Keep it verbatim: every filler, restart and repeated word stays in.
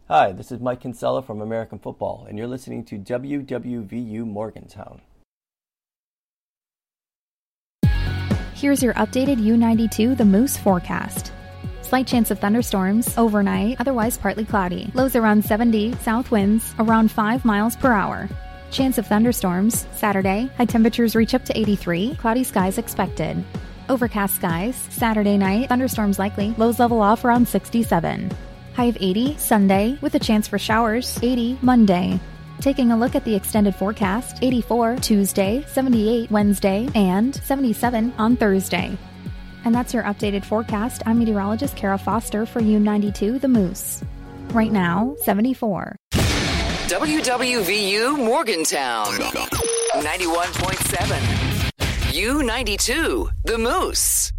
Hi, this is Mike Kinsella from American Football, and you're listening to W W V U Morgantown. Here's your updated U ninety-two The Moose forecast. Slight chance of thunderstorms, overnight, otherwise partly cloudy. Lows around seventy, south winds around five miles per hour. Chance of thunderstorms, Saturday, high temperatures reach up to eighty-three, cloudy skies expected. Overcast skies, Saturday night, thunderstorms likely, lows level off around sixty-seven. High of eighty, Sunday, with a chance for showers, eighty, Monday. Taking a look at the extended forecast, eighty-four, Tuesday, seventy-eight, Wednesday, and seventy-seven on Thursday. And that's your updated forecast. I'm meteorologist Kara Foster for U ninety-two The Moose. Right now, seventy-four. W W V U Morgantown, ninety-one point seven. U ninety-two The Moose.